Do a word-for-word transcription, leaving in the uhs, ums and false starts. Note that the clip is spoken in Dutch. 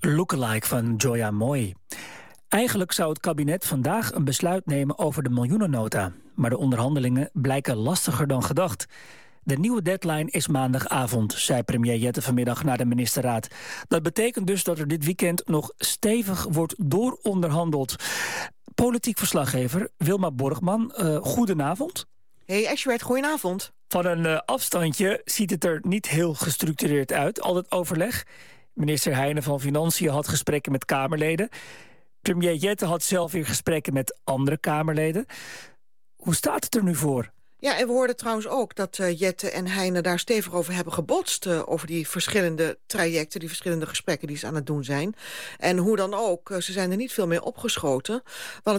Lookalike van Joya Mooi. Eigenlijk zou het kabinet vandaag een besluit nemen over de miljoenennota. Maar de onderhandelingen blijken lastiger dan gedacht. De nieuwe deadline is maandagavond, zei premier Jette vanmiddag naar de ministerraad. Dat betekent dus dat er dit weekend nog stevig wordt dooronderhandeld. Politiek verslaggever Wilma Borgman, uh, goedenavond. Hey Ashwert, goedenavond. Van een uh, afstandje ziet het er niet heel gestructureerd uit, al het overleg. Minister Heijnen van Financiën had gesprekken met Kamerleden. Premier Jette had zelf weer gesprekken met andere Kamerleden. Hoe staat het er nu voor? Ja, en we hoorden trouwens ook dat uh, Jette en Heijnen daar stevig over hebben gebotst. Uh, over die verschillende trajecten, die verschillende gesprekken die ze aan het doen zijn. En hoe dan ook, uh, ze zijn er niet veel meer opgeschoten. Wat